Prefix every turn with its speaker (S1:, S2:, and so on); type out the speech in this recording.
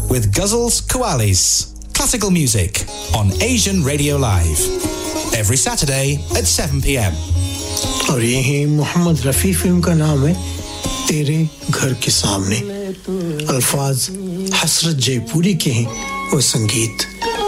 S1: with Ghazals Qawwalis, classical music on Asian Radio Live. Every Saturday at 7 p.m.
S2: और ये है Mohammad Rafi film का नाम है तेरे घर के सामने अल्फाज हसरत जयपुरी के हैं और संगीत